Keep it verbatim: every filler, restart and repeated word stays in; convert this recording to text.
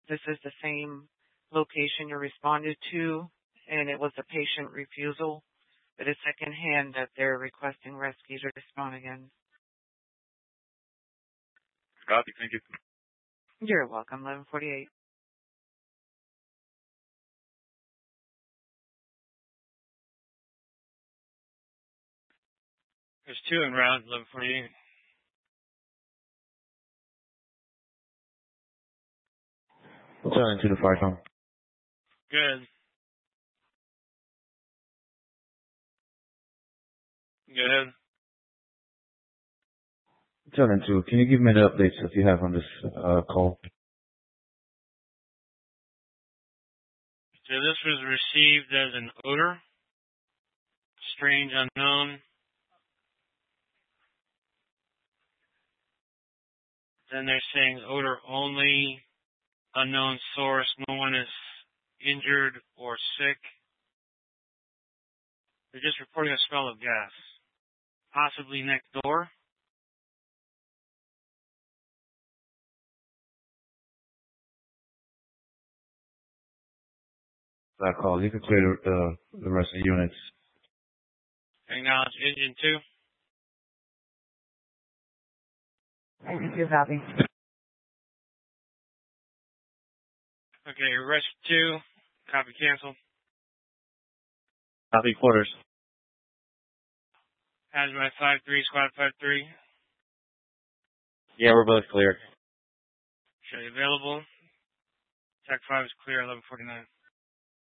This is the same location you responded to, and it was a patient refusal, but it's secondhand that they're requesting rescue to respond again. Copy, thank you. You're welcome, eleven forty-eight. There's two en route, eleven forty-eight. What's on into the fire phone? Good. Go ahead. What's on into? Can you give me the updates if you have on this uh, call? So this was received as an odor. Strange unknown. Then they're saying odor only, unknown source, no one is injured or sick. They're just reporting a smell of gas. Possibly next door. That call. You can clear the, uh, the rest of the units. Acknowledge engine two. Thank you, copy. Okay, rest two. Copy cancel. Copy quarters. Hazmat five three, squad five three. Yeah, we're both clear. Show you available. Tech five is clear, eleven forty-nine.